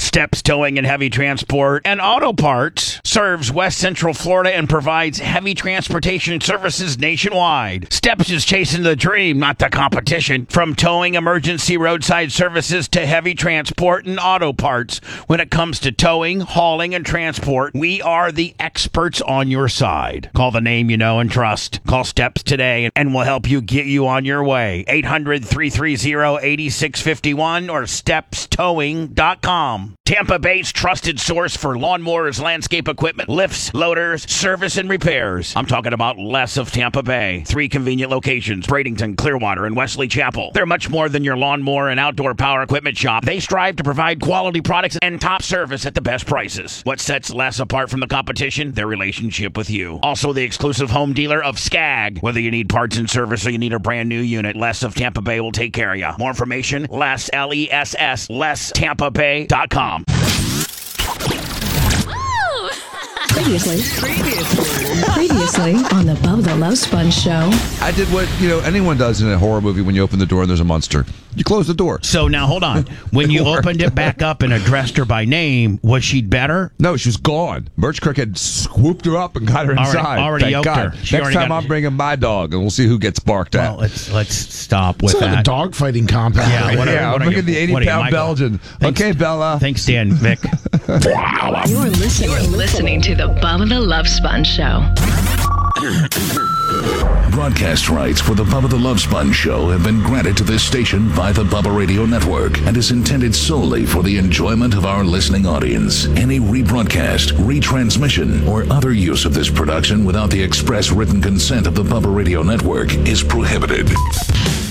Steps Towing and Heavy Transport and Auto Parts serves West Central Florida and provides heavy transportation services nationwide. Steps is chasing the dream, not the competition. From towing emergency roadside services to heavy transport and auto parts. When it comes to towing, hauling, and transport, we are the experts on your side. Call the name you know and trust. Call Steps today and we'll help you get you on your way. 800-330-8651 or stepstowing.com. Tampa Bay's trusted source for lawnmowers, landscape equipment, lifts, loaders, service, and repairs. I'm talking about Les of Tampa Bay. 3 convenient locations, Bradenton, Clearwater, and Wesley Chapel. They're much more than your lawnmower and outdoor power equipment shop. They strive to provide quality products and top service at the best prices. What sets Les apart from the competition? Their relationship with you. Also the exclusive home dealer of Skag. Whether you need parts and service or you need a brand new unit, Les of Tampa Bay will take care of you. More information, Les, L-E-S-S, LesTampaBay.com. Previously on the Bubba the Love Sponge Show. I did what anyone does in a horror movie when you open the door and there's a monster. You close the door. So now hold on. When you opened it back up and addressed her by name, was she better? No, she was gone. Birch Crook had swooped her up and got her inside. Already Thank yoked God. her. Next time I'm bringing my dog and we'll see who gets barked at. Well, let's stop with It's like that. a dog fighting compound. Yeah, I'm bringing the 80-pound Belgian. Thanks, okay, Bella. Thanks, Dan. Vic. You're listening to the Bubba the Love Sponge Show. Broadcast rights for the Bubba the Love Sponge Show have been granted to this station by the Bubba Radio Network and is intended solely for the enjoyment of our listening audience. Any rebroadcast, retransmission, or other use of this production without the express written consent of the Bubba Radio Network is prohibited.